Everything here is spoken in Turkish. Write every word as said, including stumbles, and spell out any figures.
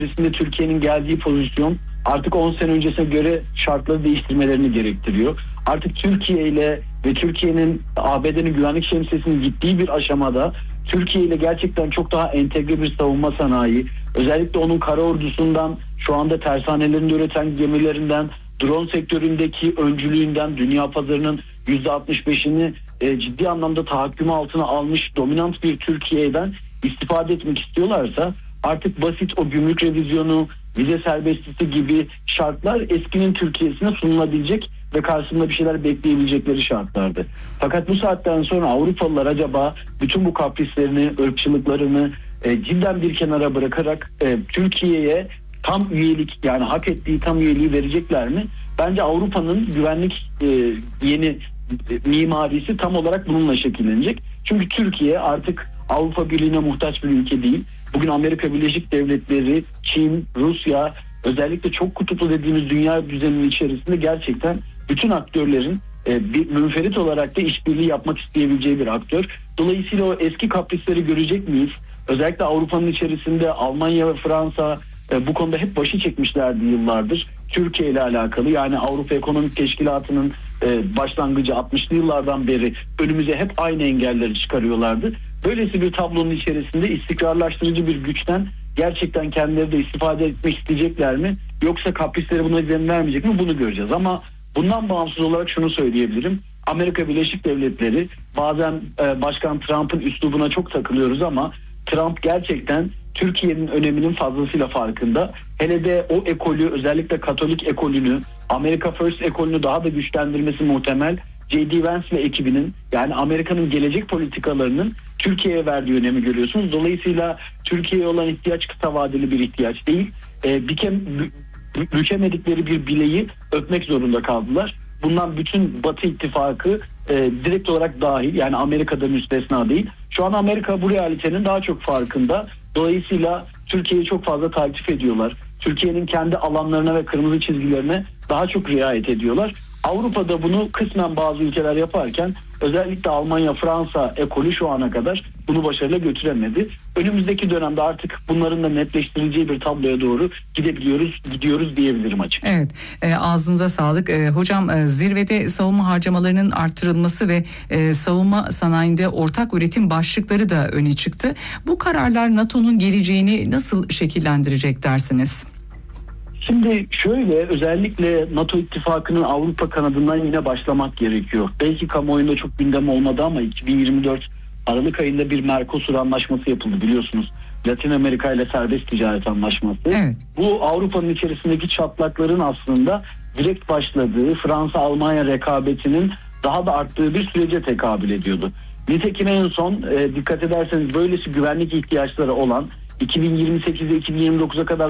içerisinde Türkiye'nin geldiği pozisyon artık on sene öncesine göre şartları değiştirmelerini gerektiriyor. Artık Türkiye ile ve Türkiye'nin A B D'nin güvenlik şemsiyesinin gittiği bir aşamada Türkiye ile gerçekten çok daha entegre bir savunma sanayi, özellikle onun kara ordusundan, şu anda tersanelerinde üreten gemilerinden, drone sektöründeki öncülüğünden, dünya pazarının yüzde altmış beşini e, ciddi anlamda tahakküm altına almış dominant bir Türkiye'den istifade etmek istiyorlarsa artık basit o gümrük revizyonu, vize serbestisi gibi şartlar eskinin Türkiye'sine sunulabilecek ve karşısında bir şeyler bekleyebilecekleri şartlardı. Fakat bu saatten sonra Avrupalılar acaba bütün bu kaprislerini, ırkçılıklarını e, cidden bir kenara bırakarak e, Türkiye'ye tam üyelik, yani hak ettiği tam üyeliği verecekler mi? Bence Avrupa'nın güvenlik e, yeni e, mimarisi tam olarak bununla şekillenecek. Çünkü Türkiye artık Avrupa Birliği'ne muhtaç bir ülke değil. Bugün Amerika Birleşik Devletleri, Çin, Rusya, özellikle çok kutuplu dediğimiz dünya düzeninin içerisinde gerçekten bütün aktörlerin e, bir münferit olarak da işbirliği yapmak isteyebileceği bir aktör. Dolayısıyla o eski kaprisleri görecek miyiz? Özellikle Avrupa'nın içerisinde Almanya ve Fransa e, bu konuda hep başı çekmişlerdi yıllardır. Türkiye ile alakalı, yani Avrupa Ekonomik Teşkilatı'nın e, başlangıcı altmışlı yıllardan beri önümüze hep aynı engelleri çıkarıyorlardı. Böylesi bir tablonun içerisinde istikrarlaştırıcı bir güçten gerçekten kendileri de istifade etmek isteyecekler mi? Yoksa kaprisleri buna izin vermeyecek mi? Bunu göreceğiz. Ama bundan bağımsız olarak şunu söyleyebilirim. Amerika Birleşik Devletleri, bazen e, Başkan Trump'ın üslubuna çok takılıyoruz ama Trump gerçekten Türkiye'nin öneminin fazlasıyla farkında. Hele de o ekolü, özellikle Katolik ekolünü, America First ekolünü daha da güçlendirmesi muhtemel. J D Vance ve ekibinin, yani Amerika'nın gelecek politikalarının Türkiye'ye verdiği önemi görüyorsunuz. Dolayısıyla Türkiye'ye olan ihtiyaç kısa vadeli bir ihtiyaç değil. E, bükem, bü, bükemedikleri bir bileği öpmek zorunda kaldılar. Bundan bütün Batı ittifakı e, direkt olarak dahil, yani Amerika'da müstesna değil. Şu an Amerika bu realitenin daha çok farkında. Dolayısıyla Türkiye'yi çok fazla takip ediyorlar. Türkiye'nin kendi alanlarına ve kırmızı çizgilerine daha çok riayet ediyorlar. Avrupa'da bunu kısmen bazı ülkeler yaparken özellikle Almanya, Fransa ekolü şu ana kadar bunu başarıyla götüremedi. Önümüzdeki dönemde artık bunların da netleştirileceği bir tabloya doğru gidebiliyoruz, gidiyoruz diyebilirim açık. Evet, e, ağzınıza sağlık. E, hocam e, zirvede savunma harcamalarının artırılması ve e, savunma sanayinde ortak üretim başlıkları da öne çıktı. Bu kararlar NATO'nun geleceğini nasıl şekillendirecek dersiniz? Şimdi şöyle, özellikle NATO ittifakının Avrupa kanadından yine başlamak gerekiyor. Belki kamuoyunda çok gündem olmadı ama iki bin yirmi dört Aralık ayında bir Mercosur anlaşması yapıldı, biliyorsunuz. Latin Amerika ile serbest ticaret anlaşması. Evet. Bu Avrupa'nın içerisindeki çatlakların aslında direkt başladığı, Fransa-Almanya rekabetinin daha da arttığı bir sürece tekabül ediyordu. Nitekim en son e, dikkat ederseniz böylesi güvenlik ihtiyaçları olan iki bin yirmi sekizde iki bin yirmi dokuza kadar